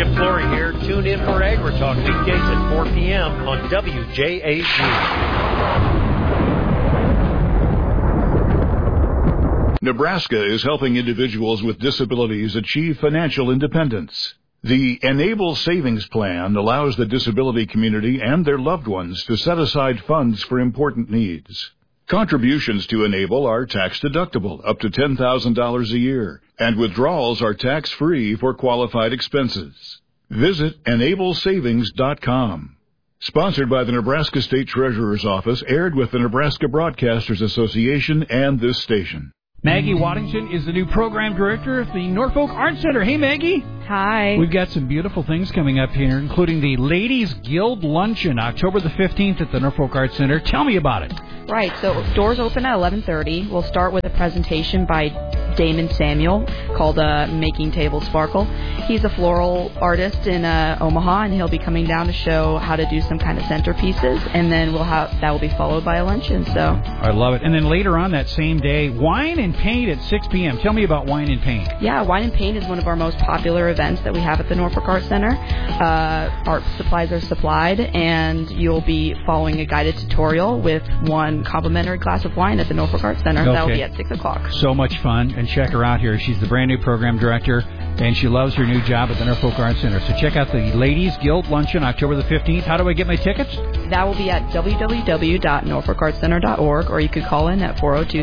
Chip Flory here. Tune in for AgriTalk weekdays at 4 p.m. on WJAG. Nebraska is helping individuals with disabilities achieve financial independence. The Enable Savings Plan allows the disability community and their loved ones to set aside funds for important needs. Contributions to Enable are tax-deductible, up to $10,000 a year, and withdrawals are tax-free for qualified expenses. Visit EnableSavings.com. Sponsored by the Nebraska State Treasurer's Office, aired with the Nebraska Broadcasters Association and this station. Maggie Waddington is the new program director of the Norfolk Arts Center. Hey, Maggie. Hi. We've got some beautiful things coming up here, including the Ladies Guild Luncheon, October the 15th at the Norfolk Arts Center. Tell me about it. Right, so doors open at 11:30. We'll start with a presentation by Damon Samuel called Making Tables Sparkle. He's a floral artist in Omaha, and he'll be coming down to show how to do some kind of centerpieces, and then that will be followed by a luncheon. So I love it. And then later on that same day, Wine and Paint at 6 p.m. Tell me about Wine and Paint. Yeah, Wine and Paint is one of our most popular events that we have at the Norfolk Arts Center. Art supplies are supplied, and you'll be following a guided tutorial with one complimentary glass of wine at the Norfolk Arts Center. Okay. That will be at 6 o'clock. So much fun. And check her out here. She's the brand new program director, and she loves her new job at the Norfolk Arts Center. So check out the Ladies Guild Luncheon, October the 15th. How do I get my tickets? That will be at www.norfolkartscenter.org, or you could call in at 402